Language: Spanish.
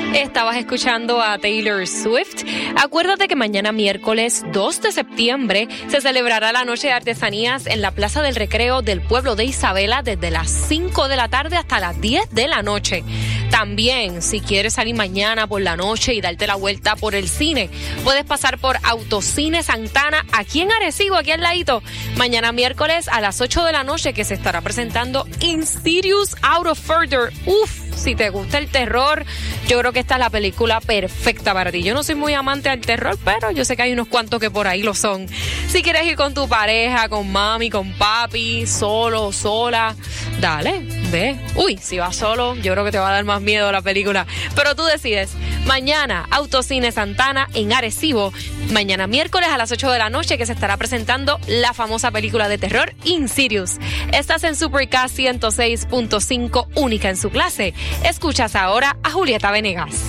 Estabas escuchando a Taylor Swift. Acuérdate que mañana miércoles 2 de septiembre se celebrará la Noche de Artesanías en la Plaza del Recreo del pueblo de Isabela desde las 5 de la tarde hasta las 10 de la noche. También, si quieres salir mañana por la noche y darte la vuelta por el cine, puedes pasar por Autocine Santana aquí en Arecibo, aquí al ladito. Mañana miércoles a las 8 de la noche que se estará presentando Insidious Out of Further. Si te gusta el terror, yo creo que esta es la película perfecta para ti. Yo no soy muy amante del terror, pero yo sé que hay unos cuantos que por ahí lo son. Si quieres ir con tu pareja, con mami, con papi, solo, sola, dale, ve. Si vas solo, yo creo que te va a dar más miedo la película. Pero tú decides. Mañana, Autocine Santana en Arecibo. Mañana miércoles a las 8 de la noche que se estará presentando la famosa película de terror Insidious. Estás en Supercast 106.5, única en su clase. Escuchas ahora a Julieta Venegas.